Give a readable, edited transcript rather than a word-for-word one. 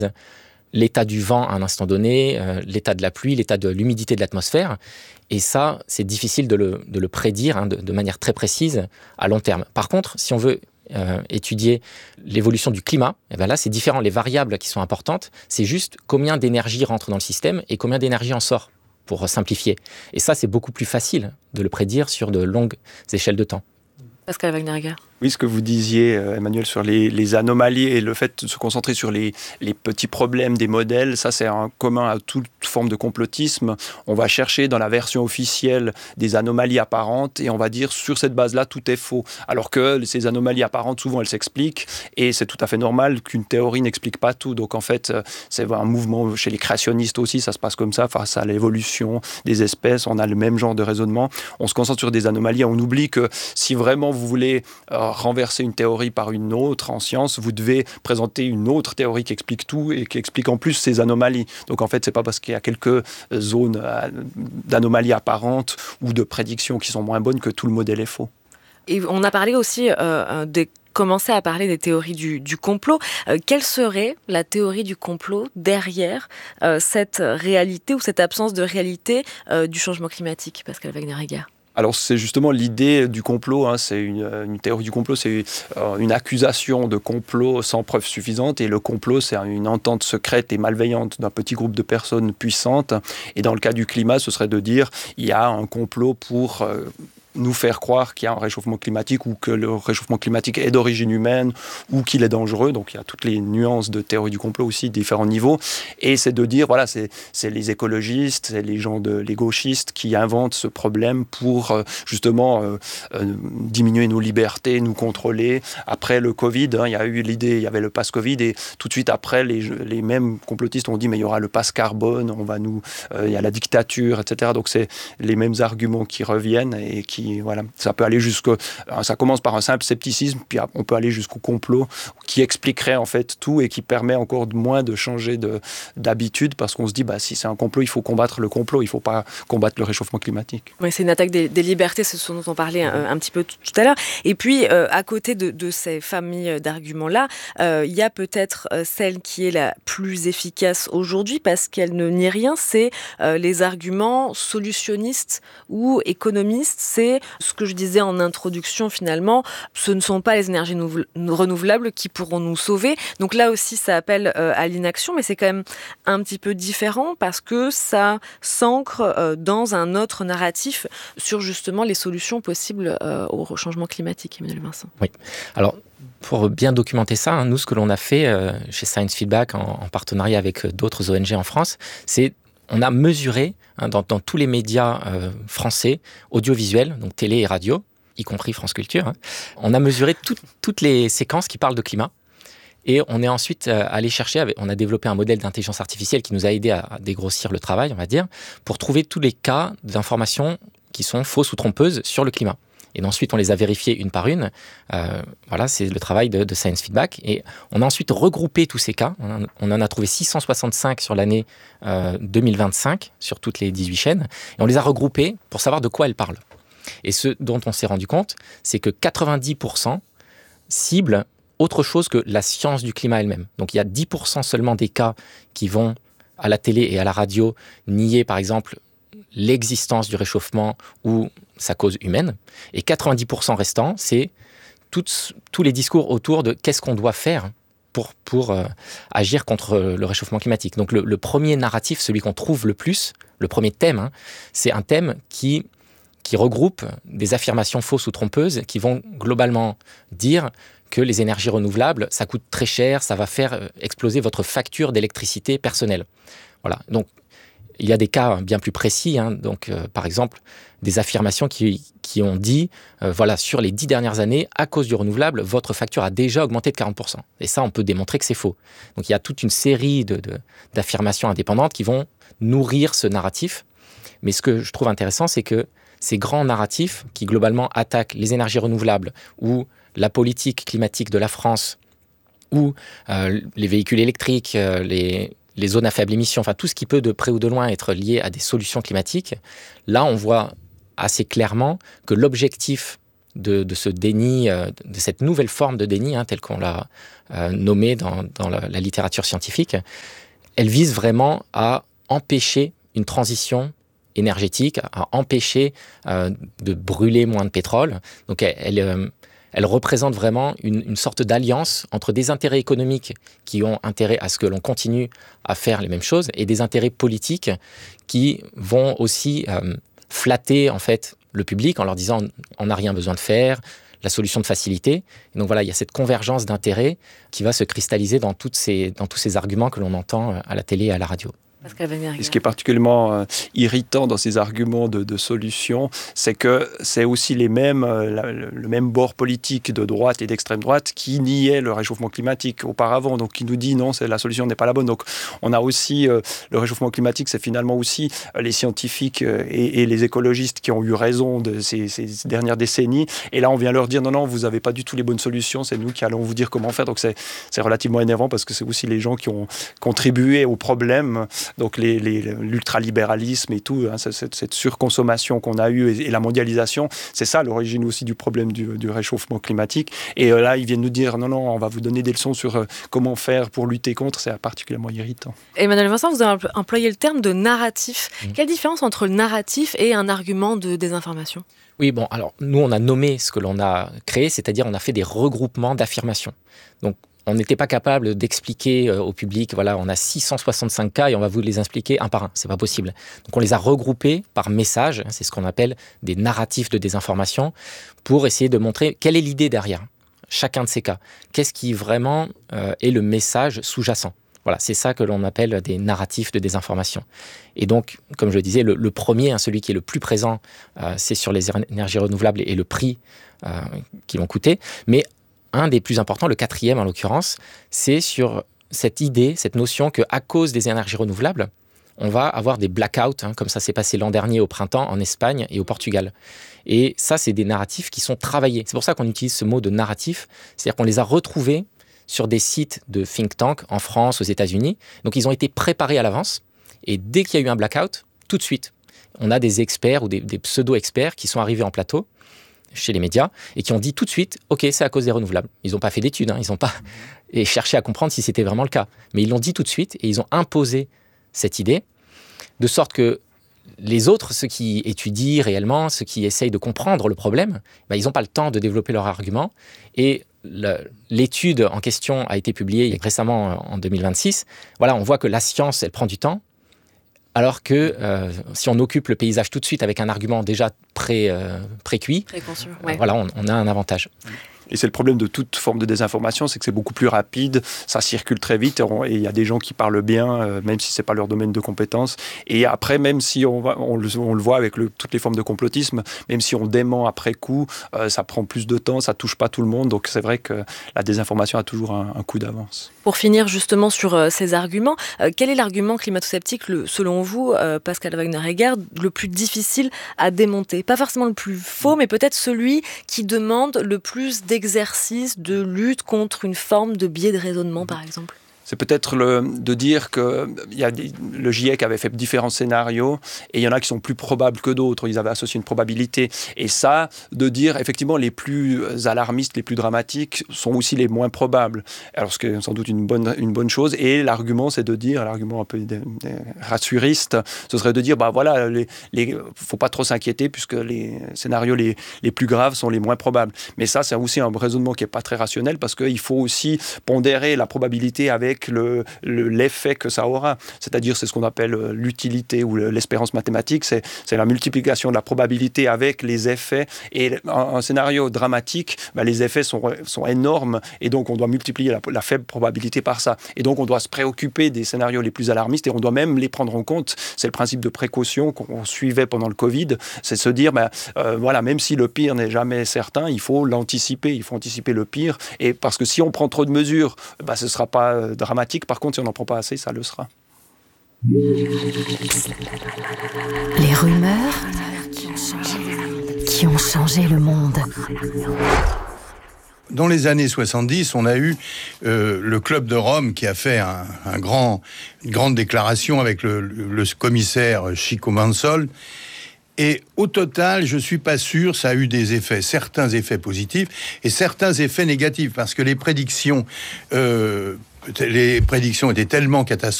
l'état du vent à un instant donné, l'état de la pluie, l'état de l'humidité de l'atmosphère. Et ça, c'est difficile de le prédire de manière très précise à long terme. Par contre, si on veut étudier l'évolution du climat, et bien là, c'est différent. Les variables qui sont importantes, c'est juste combien d'énergie rentre dans le système et combien d'énergie en sort, pour simplifier. Et ça, c'est beaucoup plus facile de le prédire sur de longues échelles de temps. Pascal Wagner-Egger. Oui, ce que vous disiez, Emmanuel, sur les anomalies et le fait de se concentrer sur les petits problèmes des modèles, ça c'est un commun à toute forme de complotisme. On va chercher dans la version officielle des anomalies apparentes et on va dire sur cette base-là, tout est faux. Alors que ces anomalies apparentes, souvent elles s'expliquent et c'est tout à fait normal qu'une théorie n'explique pas tout. Donc en fait, c'est un mouvement chez les créationnistes aussi, ça se passe comme ça, face à l'évolution des espèces, on a le même genre de raisonnement. On se concentre sur des anomalies et on oublie que si vraiment vous voulez renverser une théorie par une autre en science, vous devez présenter une autre théorie qui explique tout et qui explique en plus ces anomalies. Donc en fait, c'est pas parce qu'il y a quelques zones d'anomalies apparentes ou de prédictions qui sont moins bonnes que tout le modèle est faux. Et on a parlé aussi commencer à parler des théories du complot. Quelle serait la théorie du complot derrière cette réalité ou cette absence de réalité du changement climatique, Pascal Wagner-Egger ? Alors c'est justement l'idée du complot, c'est une théorie du complot, c'est une accusation de complot sans preuve suffisante et le complot c'est une entente secrète et malveillante d'un petit groupe de personnes puissantes et dans le cas du climat ce serait de dire il y a un complot pour nous faire croire qu'il y a un réchauffement climatique ou que le réchauffement climatique est d'origine humaine ou qu'il est dangereux. Donc il y a toutes les nuances de théorie du complot aussi, différents niveaux. Et c'est de dire, voilà, c'est les écologistes, c'est les gauchistes qui inventent ce problème pour justement diminuer nos libertés, nous contrôler. Après le Covid, il y a eu l'idée, il y avait le pass Covid et tout de suite après, les mêmes complotistes ont dit mais il y aura le pass carbone, il y a la dictature, etc. Donc c'est les mêmes arguments qui reviennent et qui voilà, ça peut aller ça commence par un simple scepticisme, puis on peut aller jusqu'au complot qui expliquerait en fait tout et qui permet encore moins de changer d'habitude parce qu'on se dit si c'est un complot, il faut combattre le complot, il ne faut pas combattre le réchauffement climatique. Oui, c'est une attaque des libertés, c'est ce dont on parlait un petit peu tout à l'heure. Et puis, à côté de ces familles d'arguments-là, il y a peut-être celle qui est la plus efficace aujourd'hui parce qu'elle ne nie rien, c'est les arguments solutionnistes ou économistes. C'est ce que je disais en introduction finalement, ce ne sont pas les énergies renouvelables qui pourront nous sauver. Donc là aussi, ça appelle à l'inaction, mais c'est quand même un petit peu différent parce que ça s'ancre dans un autre narratif sur justement les solutions possibles au changement climatique. Emmanuel Vincent. Oui. Alors, pour bien documenter ça, nous, ce que l'on a fait chez Science Feedback en partenariat avec d'autres ONG en France, c'est on a mesuré dans tous les médias français, audiovisuels, donc télé et radio, y compris France Culture, on a mesuré toutes les séquences qui parlent de climat. Et on est ensuite allé chercher, on a développé un modèle d'intelligence artificielle qui nous a aidé à dégrossir le travail, on va dire, pour trouver tous les cas d'informations qui sont fausses ou trompeuses sur le climat. Et ensuite, on les a vérifiés une par une. Voilà, c'est le travail de Science Feedback. Et on a ensuite regroupé tous ces cas. On en a trouvé 665 sur l'année 2025, sur toutes les 18 chaînes. Et on les a regroupés pour savoir de quoi elles parlent. Et ce dont on s'est rendu compte, c'est que 90% ciblent autre chose que la science du climat elle-même. Donc il y a 10% seulement des cas qui vont à la télé et à la radio nier, par exemple, l'existence du réchauffement ou sa cause humaine. Et 90% restants, c'est tous les discours autour de qu'est-ce qu'on doit faire pour agir contre le réchauffement climatique. Donc le premier narratif, celui qu'on trouve le plus, le premier thème, c'est un thème qui regroupe des affirmations fausses ou trompeuses qui vont globalement dire que les énergies renouvelables, ça coûte très cher, ça va faire exploser votre facture d'électricité personnelle. Voilà. Donc, il y a des cas bien plus précis. Donc, par exemple, des affirmations qui ont dit, sur les 10 dernières années, à cause du renouvelable, votre facture a déjà augmenté de 40%. Et ça, on peut démontrer que c'est faux. Donc, il y a toute une série d'affirmations indépendantes qui vont nourrir ce narratif. Mais ce que je trouve intéressant, c'est que ces grands narratifs qui, globalement, attaquent les énergies renouvelables ou la politique climatique de la France ou les véhicules électriques, les zones à faible émission, enfin tout ce qui peut de près ou de loin être lié à des solutions climatiques, là on voit assez clairement que l'objectif de ce déni, de cette nouvelle forme de déni, telle qu'on l'a nommée dans la littérature scientifique, elle vise vraiment à empêcher une transition énergétique, à empêcher de brûler moins de pétrole. Donc elle représente vraiment une sorte d'alliance entre des intérêts économiques qui ont intérêt à ce que l'on continue à faire les mêmes choses et des intérêts politiques qui vont aussi flatter en fait le public en leur disant on n'a rien besoin de faire, la solution de facilité. Et donc voilà, il y a cette convergence d'intérêts qui va se cristalliser dans tous ces arguments que l'on entend à la télé et à la radio. Et ce qui est particulièrement irritant dans ces arguments de solution, c'est que c'est aussi le même bord politique de droite et d'extrême droite qui niait le réchauffement climatique auparavant, donc qui nous dit non, la solution n'est pas la bonne. Donc on a aussi le réchauffement climatique, c'est finalement aussi les scientifiques et les écologistes qui ont eu raison de ces dernières décennies. Et là, on vient leur dire non, vous n'avez pas du tout les bonnes solutions, c'est nous qui allons vous dire comment faire. Donc c'est relativement énervant parce que c'est aussi les gens qui ont contribué au problème. Donc l'ultralibéralisme et tout, cette surconsommation qu'on a eue et la mondialisation, c'est ça l'origine aussi du problème du réchauffement climatique. Et là, ils viennent nous dire non, on va vous donner des leçons sur comment faire pour lutter contre. C'est particulièrement irritant. Emmanuel Vincent, vous avez employé le terme de narratif. Quelle différence entre le narratif et un argument de désinformation ? Oui, bon, alors nous, on a nommé ce que l'on a créé, c'est-à-dire on a fait des regroupements d'affirmations. Donc, on n'était pas capable d'expliquer au public, voilà, on a 665 cas et on va vous les expliquer un par un. C'est pas possible. Donc on les a regroupés par message, c'est ce qu'on appelle des narratifs de désinformation, pour essayer de montrer quelle est l'idée derrière chacun de ces cas. Qu'est-ce qui vraiment est le message sous-jacent. Voilà, c'est ça que l'on appelle des narratifs de désinformation. Et donc, comme je le disais, le premier, celui qui est le plus présent, c'est sur les énergies renouvelables et le prix qu'ils vont coûter. Mais un des plus importants, le quatrième en l'occurrence, c'est sur cette idée, cette notion qu'à cause des énergies renouvelables, on va avoir des blackouts, comme ça s'est passé l'an dernier au printemps en Espagne et au Portugal. Et ça, c'est des narratifs qui sont travaillés. C'est pour ça qu'on utilise ce mot de narratif, c'est-à-dire qu'on les a retrouvés sur des sites de think tank en France, aux États-Unis. Donc ils ont été préparés à l'avance. Et dès qu'il y a eu un blackout, tout de suite, on a des experts ou des pseudo-experts qui sont arrivés en plateau chez les médias et qui ont dit tout de suite « Ok, c'est à cause des renouvelables ». Ils n'ont pas fait d'études, ils n'ont pas cherché à comprendre si c'était vraiment le cas. Mais ils l'ont dit tout de suite et ils ont imposé cette idée, de sorte que les autres, ceux qui étudient réellement, ceux qui essayent de comprendre le problème, ils n'ont pas le temps de développer leur argument. Et l'étude en question a été publiée récemment en 2026. Voilà, on voit que la science, elle prend du temps. Alors que si on occupe le paysage tout de suite avec un argument déjà pré-cuit, ouais. Voilà, on a un avantage. Et c'est le problème de toute forme de désinformation, c'est que c'est beaucoup plus rapide, ça circule très vite, et il y a des gens qui parlent bien, même si ce n'est pas leur domaine de compétence. Et après, même si on le voit avec toutes les formes de complotisme, même si on dément après coup, ça prend plus de temps, ça ne touche pas tout le monde. Donc c'est vrai que la désinformation a toujours un coup d'avance. Pour finir justement sur ces arguments, quel est l'argument climato-sceptique, selon vous, Pascal Wagner-Egger, le plus difficile à démonter ? Pas forcément le plus faux, mais peut-être celui qui demande le plus d'exercice de lutte contre une forme de biais de raisonnement, par exemple. C'est peut-être de dire que le GIEC avait fait différents scénarios et il y en a qui sont plus probables que d'autres. Ils avaient associé une probabilité. Et ça, de dire effectivement les plus alarmistes, les plus dramatiques sont aussi les moins probables. Alors ce qui est sans doute une bonne chose. Et l'argument, c'est de dire, l'argument un peu rassuriste, ce serait de dire, voilà, faut pas trop s'inquiéter puisque les scénarios les plus graves sont les moins probables. Mais ça, c'est aussi un raisonnement qui est pas très rationnel parce qu'il faut aussi pondérer la probabilité avec l'effet que ça aura. C'est-à-dire, c'est ce qu'on appelle l'utilité ou l'espérance mathématique, c'est la multiplication de la probabilité avec les effets. Et un scénario dramatique, les effets sont énormes et donc on doit multiplier la faible probabilité par ça. Et donc on doit se préoccuper des scénarios les plus alarmistes et on doit même les prendre en compte. C'est le principe de précaution qu'on suivait pendant le Covid, c'est se dire, voilà, même si le pire n'est jamais certain, il faut l'anticiper, il faut anticiper le pire. Et parce que si on prend trop de mesures, ce ne sera pas dramatique. Par contre, si on n'en prend pas assez, ça le sera. Les rumeurs qui ont changé le monde. Dans les années 70, on a eu le Club de Rome qui a fait une grande déclaration avec le commissaire Chico Mansol. Et au total, je suis pas sûr, ça a eu certains effets positifs et certains effets négatifs, parce que les prédictions étaient tellement catastrophiques